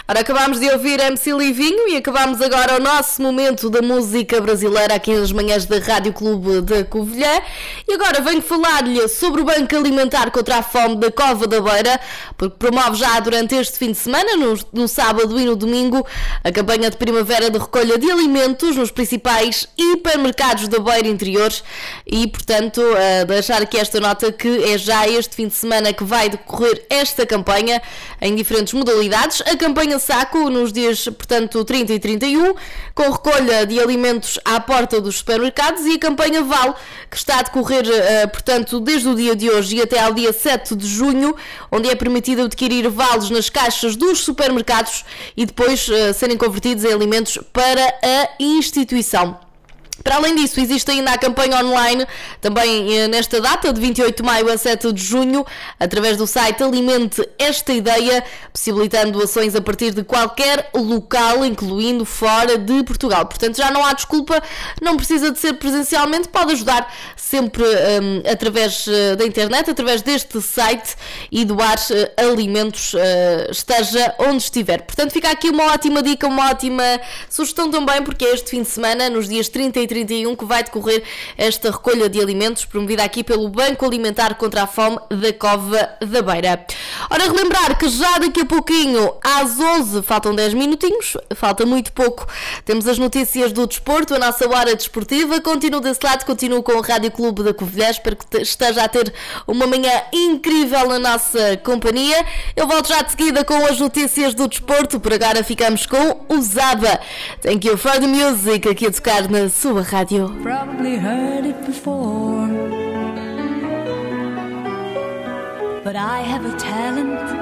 Ora, acabámos de ouvir MC Livinho e acabámos agora o nosso momento da música brasileira aqui nas manhãs da Rádio Clube da Covilhã. E agora venho falar-lhe sobre o Banco Alimentar contra a Fome da Cova da Beira, porque promove já durante este fim de semana, no sábado e no domingo, a campanha de primavera de recolha de alimentos nos principais hipermercados da Beira Interior. E, portanto, deixar aqui esta nota que é já este fim de semana que vai decorrer esta campanha em diferentes modalidades. A campanha Saco nos dias, portanto, 30 e 31, com recolha de alimentos à porta dos supermercados, e a campanha Vale, que está a decorrer, portanto, desde o dia de hoje e até ao dia 7 de junho, onde é permitido adquirir vales nas caixas dos supermercados e depois serem convertidos em alimentos para a instituição. Para além disso, existe ainda a campanha online, também nesta data, de 28 de maio a 7 de junho, através do site Alimente Esta Ideia, possibilitando ações a partir de qualquer local, incluindo fora de Portugal. Portanto, já não há desculpa, não precisa de ser presencialmente, pode ajudar sempre através da internet, através deste site, e doar alimentos, esteja onde estiver. Portanto, fica aqui uma ótima dica, uma ótima sugestão também, porque é este fim de semana, nos dias 30 e 31, que vai decorrer esta recolha de alimentos promovida aqui pelo Banco Alimentar contra a Fome da Cova da Beira. Ora, relembrar que já daqui a pouquinho, às 11, faltam 10 minutinhos, falta muito pouco, temos as notícias do desporto, a nossa hora desportiva. Continuo desse lado, continuo com o Rádio Clube da Covilhã, espero que esteja a ter uma manhã incrível na nossa companhia. Eu volto já de seguida com as notícias do desporto, por agora ficamos com o Zaba. Thank you for the music, aqui a tocar na sua rádio. Probably heard it before, but I have a talent